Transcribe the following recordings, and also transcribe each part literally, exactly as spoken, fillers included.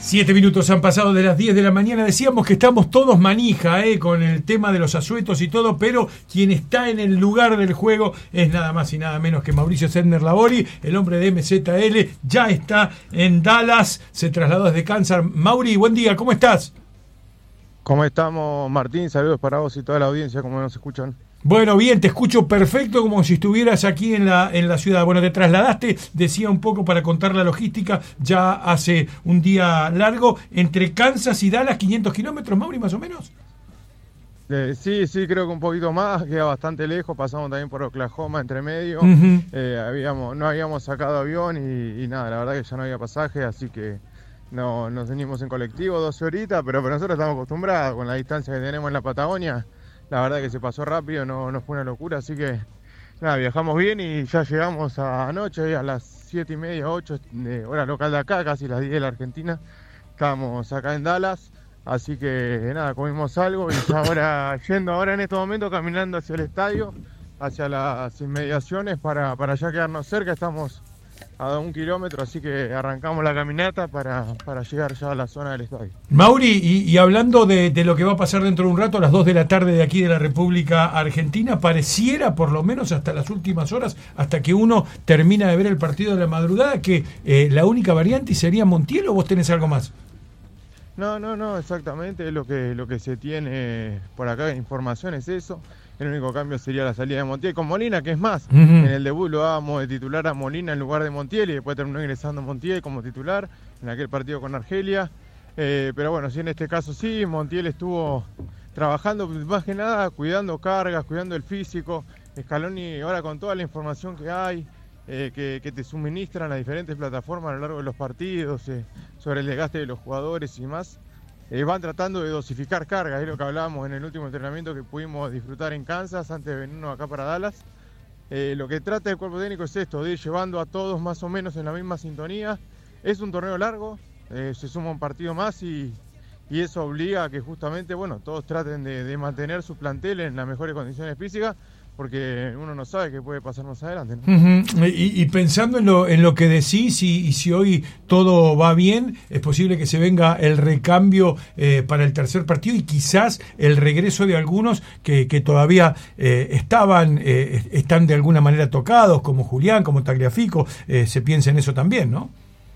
Siete minutos han pasado de las diez de la mañana. Decíamos que estamos todos manija eh, con el tema de los asuetos y todo, pero quien está en el lugar del juego es nada más y nada menos que Mauricio Sendner Labori, el hombre de M Z L. Ya está en Dallas, se trasladó desde Kansas. Mauri, buen día, ¿cómo estás? ¿Cómo estamos, Martín? Saludos para vos y toda la audiencia, como nos escuchan. Bueno, bien, te escucho perfecto, como si estuvieras aquí en la en la ciudad. Bueno, te trasladaste, decía un poco para contar la logística, ya hace un día largo, entre Kansas y Dallas, quinientos kilómetros, Mauri, más o menos. Eh, sí, sí, creo que un poquito más, queda bastante lejos, pasamos también por Oklahoma entre medio, Uh-huh. eh, habíamos, no habíamos sacado avión y, y nada, la verdad que ya no había pasaje, así que no, nos venimos en colectivo, doce horitas, pero, pero nosotros estamos acostumbrados con la distancia que tenemos en la Patagonia. La verdad que se pasó rápido, no, no fue una locura, así que nada, viajamos bien y ya llegamos a anoche a las siete y media, ocho de hora local de acá, casi las diez de la Argentina. Estábamos acá en Dallas, así que nada, comimos algo y ya ahora yendo ahora en este momento caminando hacia el estadio, hacia las inmediaciones para, para ya quedarnos cerca. Estamos a un kilómetro, así que arrancamos la caminata para, para llegar ya a la zona del estadio. Mauri, y, y hablando de, de lo que va a pasar dentro de un rato, a las dos de la tarde de aquí de la República Argentina, pareciera, por lo menos hasta las últimas horas, hasta que uno termina de ver el partido de la madrugada, que eh, la única variante sería Montiel, ¿o vos tenés algo más? No, no, no, exactamente, es lo que, lo que se tiene por acá, información es eso. El único cambio sería la salida de Montiel con Molina, que es más, uh-huh. En el debut lo dábamos de titular a Molina en lugar de Montiel y después terminó ingresando Montiel como titular en aquel partido con Argelia. Eh, pero bueno, sí, en este caso sí, Montiel estuvo trabajando más que nada, cuidando cargas, cuidando el físico. Scaloni ahora con toda la información que hay, eh, que, que te suministran las diferentes plataformas a lo largo de los partidos, eh, sobre el desgaste de los jugadores y más. Eh, van tratando de dosificar cargas, es lo que hablábamos en el último entrenamiento que pudimos disfrutar en Kansas antes de venirnos acá para Dallas. Eh, lo que trata el cuerpo técnico es esto, de ir llevando a todos más o menos en la misma sintonía. Es un torneo largo, eh, se suma un partido más y, y eso obliga a que justamente bueno, todos traten de, de mantener su plantel en las mejores condiciones físicas, porque uno no sabe qué puede pasar más adelante, ¿no? Uh-huh. y, y pensando en lo, en lo que decís y, y si hoy todo va bien, es posible que se venga el recambio eh, para el tercer partido y quizás el regreso de algunos que, que todavía eh, estaban, eh, están de alguna manera tocados, como Julián, como Tagliafico, eh, se piensa en eso también, ¿no?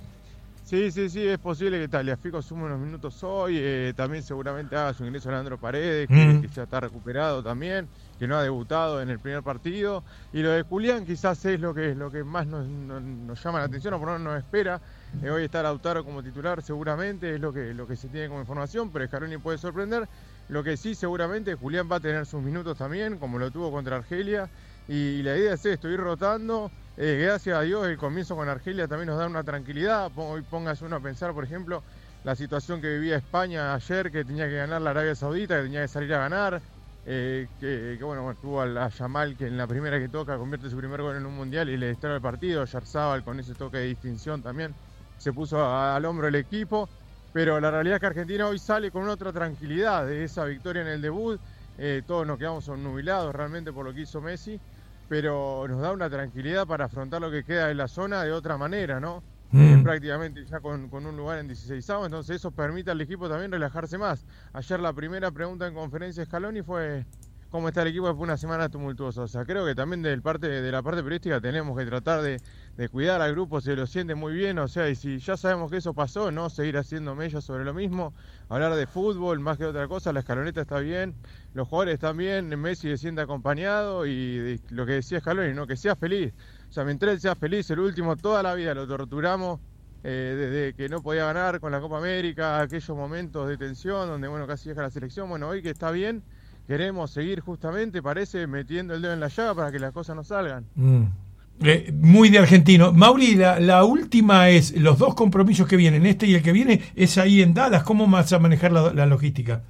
Sí, sí, sí, es posible que Tagliafico sume unos minutos hoy, eh, también seguramente haga su ingreso Leandro Paredes, que, mm. que ya está recuperado también, que no ha debutado en el primer partido, y lo de Julián quizás es lo que, lo que más nos, nos, nos llama la atención, o por lo menos nos espera. Eh, hoy está Lautaro como titular seguramente, es lo que, lo que se tiene como información, pero Scaloni puede sorprender. Lo que sí seguramente Julián va a tener sus minutos también, como lo tuvo contra Argelia, y la idea es esto, ir rotando. Eh, gracias a Dios el comienzo con Argelia también nos da una tranquilidad. Hoy póngase uno a pensar, por ejemplo, la situación que vivía España ayer, que tenía que ganar la Arabia Saudita, que tenía que salir a ganar, eh, que, que bueno, tuvo a, a Yamal, que en la primera que toca convierte su primer gol en un mundial y le distrae el partido. Yarzábal con ese toque de distinción también se puso a, al hombro el equipo, pero la realidad es que Argentina hoy sale con otra tranquilidad de esa victoria en el debut. Eh, todos nos quedamos nubilados realmente por lo que hizo Messi, pero nos da una tranquilidad para afrontar lo que queda de la zona de otra manera, ¿no? Mm. Eh, prácticamente ya con, con un lugar en dieciseisavo, entonces eso permite al equipo también relajarse más. Ayer la primera pregunta en conferencia de Scaloni fue cómo está el equipo después de una semana tumultuosa. O sea, creo que también del parte, de la parte periodística tenemos que tratar de, de cuidar al grupo, se lo siente muy bien, o sea, y si ya sabemos que eso pasó, no seguir haciendo mella sobre lo mismo, hablar de fútbol más que otra cosa. La escaloneta está bien, los jugadores están bien, Messi se siente acompañado y de, lo que decía Scaloni, ¿no? Que sea feliz. O sea, mientras él sea feliz, el último toda la vida lo torturamos, eh, desde que no podía ganar con la Copa América, aquellos momentos de tensión donde, bueno, casi deja la selección. Bueno, hoy que está bien, queremos seguir justamente, parece, metiendo el dedo en la llaga para que las cosas no salgan. Mm. Eh, muy de argentino. Mauri, la, la última es, los dos compromisos que vienen, este y el que viene, es ahí en Dallas. ¿Cómo vas a manejar la, la logística?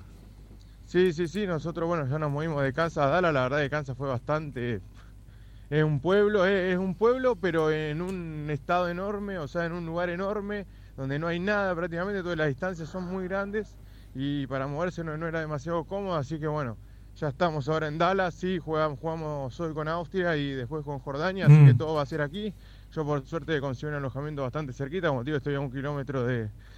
Sí, sí, sí, nosotros, bueno, ya nos movimos de Kansas a Dallas. La verdad que Kansas fue bastante... Es un pueblo, es, es un pueblo, pero en un estado enorme, o sea, en un lugar enorme, donde no hay nada prácticamente, todas las distancias son muy grandes, y para moverse no, no era demasiado cómodo, así que bueno, ya estamos ahora en Dallas, sí, jugamos, jugamos hoy con Austria y después con Jordania, así mm. que todo va a ser aquí. Yo por suerte conseguí un alojamiento bastante cerquita, como te digo, estoy a un kilómetro de,